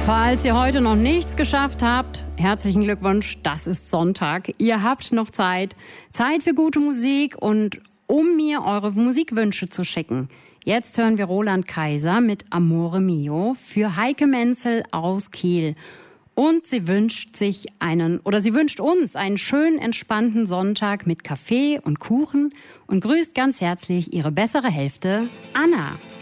Falls ihr heute noch nichts geschafft habt, herzlichen Glückwunsch, das ist Sonntag. Ihr habt noch Zeit. Zeit für gute Musik und um mir eure Musikwünsche zu schicken. Jetzt hören wir Roland Kaiser mit Amore Mio für Heike Menzel aus Kiel. Und sie wünscht uns einen schönen, entspannten Sonntag mit Kaffee und Kuchen und grüßt ganz herzlich ihre bessere Hälfte, Anna.